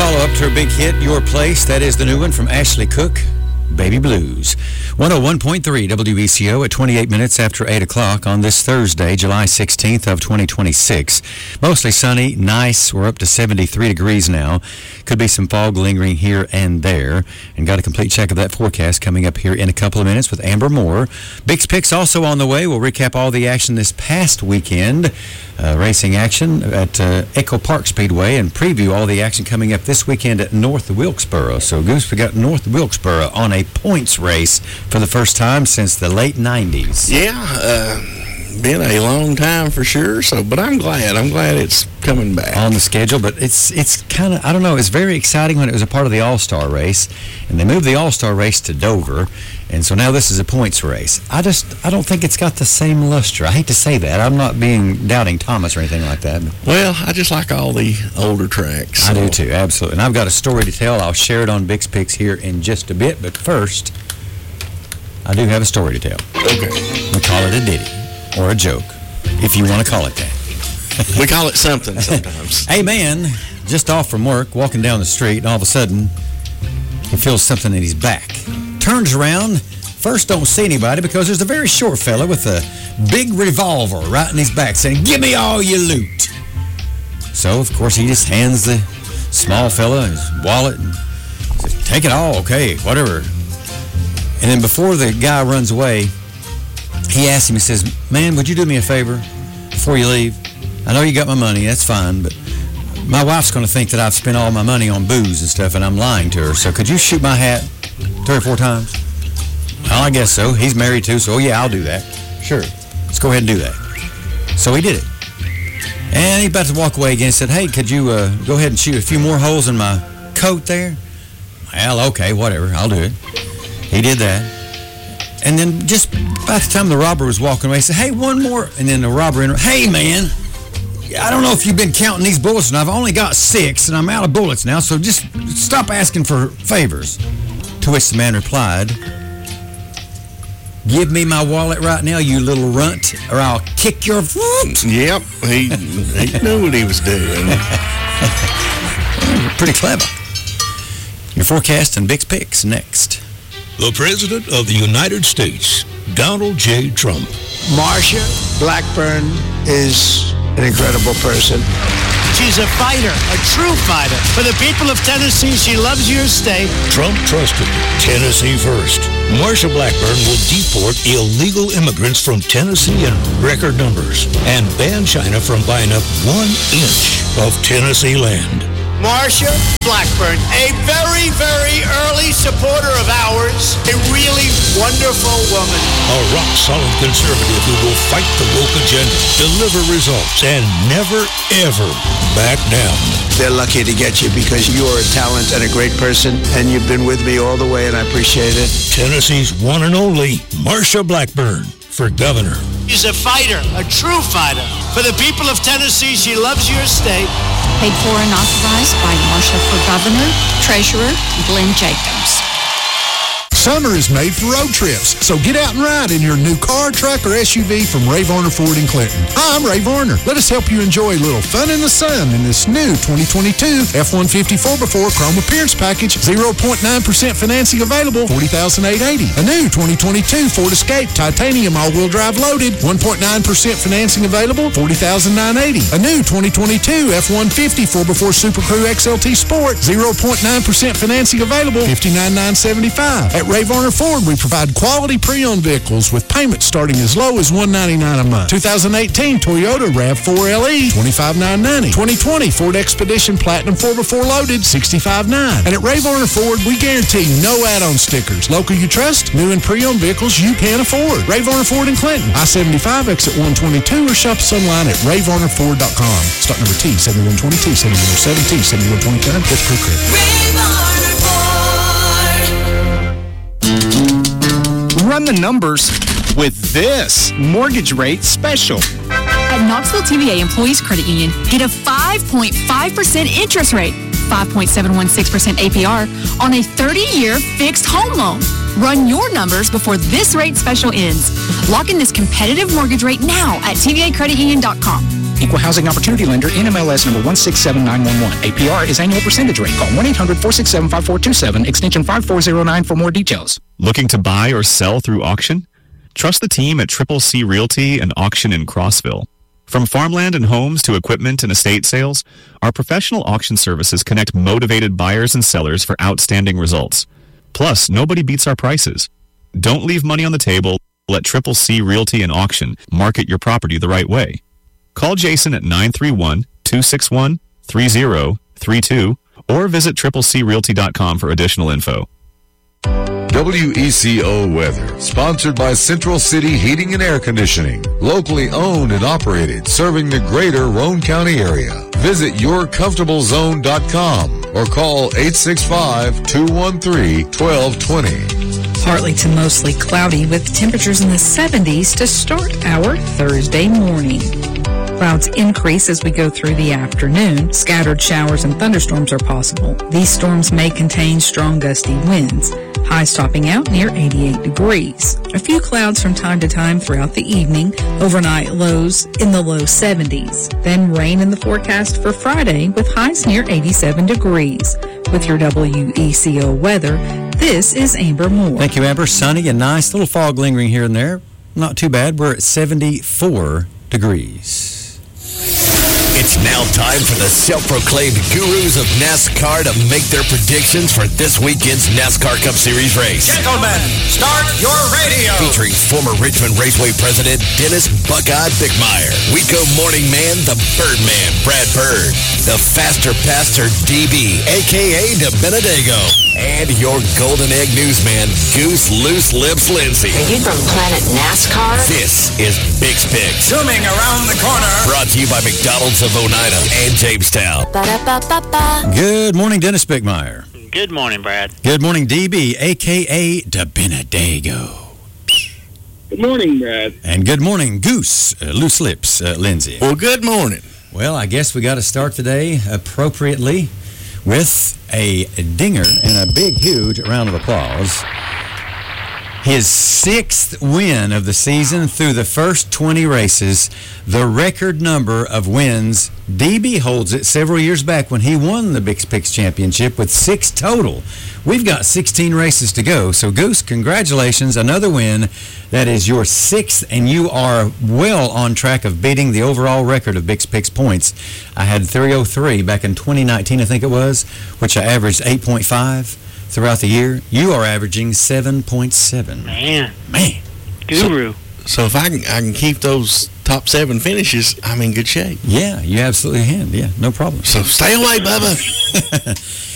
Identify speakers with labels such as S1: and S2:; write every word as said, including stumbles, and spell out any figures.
S1: follow-up to her big hit, Your Place. That is the new one from Ashley Cook, Baby Blues. one oh one point three W E C O at twenty-eight minutes after eight o'clock on this Thursday, July sixteenth of twenty twenty-six. Mostly sunny, nice. We're up to seventy-three degrees now. Could be some fog lingering here and there. And got a complete check of that forecast coming up here in a couple of minutes with Amber Moore. Bix Picks also on the way. We'll recap all the action this past weekend. Uh, racing action at uh, Echo Park Speedway and preview all the action coming up this weekend at North Wilkesboro. So, Goose, we got North Wilkesboro on a points race for the first time since the late nineties.
S2: Yeah, uh, been a long time for sure. So, but I'm glad. I'm glad it's coming back
S1: on the schedule. But it's it's kind of, I don't know. It's very exciting when it was a part of the All-Star race, and they moved the All-Star race to Dover. And so now this is a points race. I just, I don't think it's got the same luster. I hate to say that. I'm not being doubting Thomas or anything like that.
S2: Well, I just like all the older tracks. So.
S1: I do too, absolutely. And I've got a story to tell. I'll share it on Bix Picks here in just a bit. But first, I do have a story to tell.
S2: Okay.
S1: We call it a ditty or a joke, if you want to call it that.
S2: We call it something sometimes.
S1: Hey, man, just off from work, walking down the street, and all of a sudden, he feels something in his back. Turns around, first don't see anybody because there's a very short fella with a big revolver right in his back saying, "Give me all your loot." So, of course, he just hands the small fella his wallet and says, "Take it all, okay, whatever." And then before the guy runs away, he asks him, he says, "Man, would you do me a favor before you leave? I know you got my money, that's fine, but my wife's going to think that I've spent all my money on booze and stuff and I'm lying to her, so could you shoot my hat three or four times?" Well, I guess so. He's married too, so oh, yeah, I'll do that. Sure. Let's go ahead and do that. So he did it. And he's about to walk away again and said, "Hey, could you uh, go ahead and shoot a few more holes in my coat there?" Well, okay, whatever. I'll do it. He did that. And then just about the time the robber was walking away, he said, "Hey, one more." And then the robber interrupted, "Hey, man, I don't know if you've been counting these bullets, and I've only got six, and I'm out of bullets now, so just stop asking for favors." To which the man replied, "Give me my wallet right now, you little runt, or I'll kick your..."
S2: Yep, he, he knew what he was doing.
S1: Pretty clever. Your forecast and Bix Picks next.
S3: The President of the United States, Donald J. Trump.
S4: Marsha Blackburn is an incredible person.
S5: She's a fighter, a true fighter. For the people of Tennessee, she loves your state.
S3: Trump trusted Tennessee first. Marsha Blackburn will deport illegal immigrants from Tennessee in record numbers and ban China from buying up one inch of Tennessee land.
S5: Marsha Blackburn, a very, very early supporter of ours, a really wonderful woman.
S3: A rock-solid conservative who will fight the woke agenda, deliver results, and never, ever back down.
S4: They're lucky to get you because you're a talent and a great person, and you've been with me all the way, and I appreciate it.
S3: Tennessee's one and only Marsha Blackburn for governor.
S5: She's a fighter, a true fighter. For the people of Tennessee, she loves your state.
S6: Paid for and authorized by Marsha for Governor, Treasurer Glenn Jacobs.
S7: Summer is made for road trips, so get out and ride in your new car, truck, or S U V from Ray Varner Ford in Clinton. Hi, I'm Ray Varner. Let us help you enjoy a little fun in the sun in this new twenty twenty-two F one fifty four by four Chrome Appearance Package. zero point nine percent financing available, forty thousand eight hundred eighty dollars. A new twenty twenty-two Ford Escape Titanium all-wheel drive loaded, one point nine percent financing available, forty thousand nine hundred eighty dollars. A new twenty twenty-two F one fifty four by four Super Crew X L T Sport, zero point nine percent financing available, fifty-nine thousand nine hundred seventy-five dollars. At Ray Varner Ford, we provide quality pre-owned vehicles with payments starting as low as one hundred ninety-nine dollars a month. twenty eighteen Toyota RAV four L E, twenty-five thousand nine hundred ninety dollars. twenty twenty Ford Expedition Platinum four by four loaded, sixty-five thousand nine hundred dollars. And at Ray Varner Ford, we guarantee no add-on stickers. Local you trust, new and pre-owned vehicles you can afford. Ray Varner Ford in Clinton, I seventy-five, exit one twenty-two, or shop us online at ray varner ford dot com. Stock number T seventy-one twenty-two, seventy-one oh seven, T seventy-one twenty-nine with Crew Credit.
S8: Ray Varner Ford.
S9: Run the numbers with this mortgage rate special.
S10: At Knoxville T V A Employees Credit Union, get a five point five percent interest rate, five point seven one six percent A P R on a thirty-year fixed home loan. Run your numbers before this rate special ends. Lock in this competitive mortgage rate now at T V A credit union dot com.
S9: Equal Housing Opportunity Lender, N M L S number one six seven nine one one. A P R is annual percentage rate. Call one eight hundred four six seven five four two seven, extension five four zero nine for more details.
S11: Looking to buy or sell through auction? Trust the team at Triple C Realty and Auction in Crossville. From farmland and homes to equipment and estate sales, our professional auction services connect motivated buyers and sellers for outstanding results. Plus, nobody beats our prices. Don't leave money on the table. Let Triple C Realty and Auction market your property the right way. Call Jason at nine three one, two six one, three zero three two or visit triple c realty dot com for additional info.
S12: W E C O Weather, sponsored by Central City Heating and Air Conditioning, locally owned and operated, serving the greater Roane County area. Visit your comfortable zone dot com or call eight six five, two one three, one two two zero.
S13: Partly to mostly cloudy with temperatures in the seventies to start our Thursday morning. Clouds increase as we go through the afternoon. Scattered showers and thunderstorms are possible. These storms may contain strong gusty winds. Highs topping out near eighty-eight degrees. A few clouds from time to time throughout the evening. Overnight lows in the low seventies. Then rain in the forecast for Friday with highs near eighty-seven degrees. With your W E C O weather, this is Amber Moore.
S1: Thank you, Amber. Sunny and nice. Little fog lingering here and there. Not too bad. We're at seventy-four degrees.
S14: It's now time for the self-proclaimed gurus of NASCAR to make their predictions for this weekend's NASCAR Cup Series race.
S15: Gentlemen, start your radio.
S14: Featuring former Richmond Raceway President Dennis Buckeye Bickmeyer, Weeco Morning Man, the Birdman, Brad Bird, the Faster Pastor D B, a k a. De Benedego, and your Golden Egg Newsman, Goose Loose Lips Lindsay.
S16: Are you from Planet NASCAR?
S14: This is Big's Picks.
S15: Zooming around the corner.
S14: Brought to you by McDonald's of Oneida and Jamestown.
S16: Ba-da-ba-ba-ba.
S1: Good morning, Dennis Bickmeyer.
S17: Good morning, Brad.
S1: Good morning, D B, a k a. De Benedego.
S18: Good morning, Brad.
S1: And good morning, Goose uh, Loose Lips uh, Lindsay.
S2: Well, good morning.
S1: Well, I guess we got to start today appropriately with a dinger and a big, huge round of applause. His sixth win of the season through the first twenty races, the record number of wins. D B holds it several years back when he won the Big Picks Championship with six total. We've got sixteen races to go. So, Goose, congratulations. Another win. That is your sixth, and you are well on track of beating the overall record of Big Picks points. I had three oh three back in twenty nineteen, I think it was, which I averaged eight point five. Throughout the year. You are averaging seven point seven.
S17: Man.
S1: Man.
S17: Guru.
S2: So, so if I can, I can keep those top seven finishes, I'm in good shape.
S1: Yeah, you absolutely can. Yeah, no problem.
S2: So stay away, Bubba.